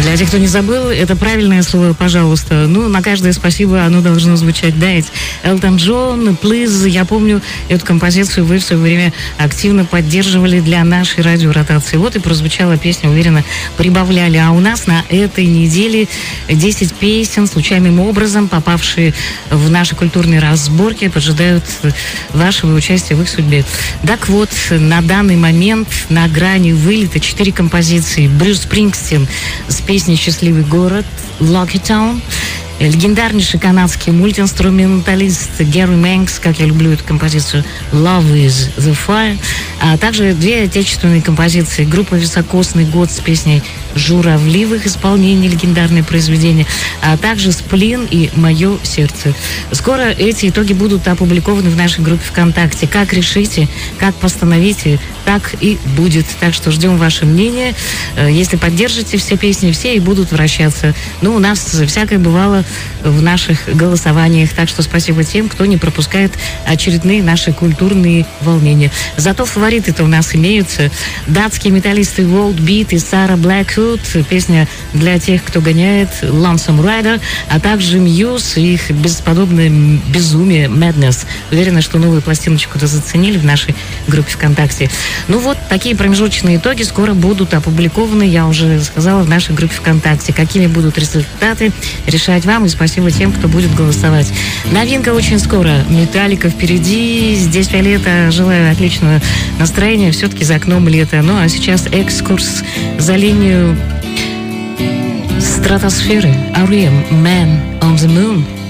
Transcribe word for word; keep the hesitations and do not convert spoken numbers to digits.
Для тех, кто не забыл, это правильное слово «пожалуйста». Ну, на каждое спасибо оно должно звучать. Да, ведь Элтон Джон, Please, я помню, эту композицию вы в свое время активно поддерживали для нашей радиоротации. Вот и прозвучала песня, уверенно, прибавляли. А у нас на этой неделе десять песен, случайным образом попавшие в наши культурные разборки, поджидают вашего участия в их судьбе. Так вот, на данный момент на грани вылета четыре композиции. Брюс Спрингстин с песней «Счастливый город», «Lucky Town», легендарнейший канадский мультиинструменталист Гэри Мэнкс, как я люблю эту композицию, «Love is the Fire», а также две отечественные композиции. Группа «Високосный год» с песней «Журавли» в их исполнении, легендарное произведение, а также «Сплин» и «Мое сердце». Скоро эти итоги будут опубликованы в нашей группе ВКонтакте. Как решите, как постановите, так и будет. Так что ждем ваше мнение. Если поддержите все песни, все и будут вращаться. Ну, у нас всякое бывало в наших голосованиях. Так что спасибо тем, кто не пропускает очередные наши культурные волнения. Зато фавориты-то у нас имеются. Датские металлисты World Beat и Сара Блэквуд. Песня для тех, кто гоняет, Lonesome Rider, а также Muse и их бесподобное безумие Madness. Уверена, что новую пластиночку-то заценили в нашей группе ВКонтакте. Ну вот, такие промежуточные итоги скоро будут опубликованы, я уже сказала, в нашей группе ВКонтакте. Какими будут результаты, решать вам, и спасибо тем, кто будет голосовать. Новинка очень скоро. Металлика впереди. Здесь лето. Желаю отличного настроения. Все-таки за окном лето. Ну а сейчас экскурс за линию стратосферы. Арием, Man on the Moon.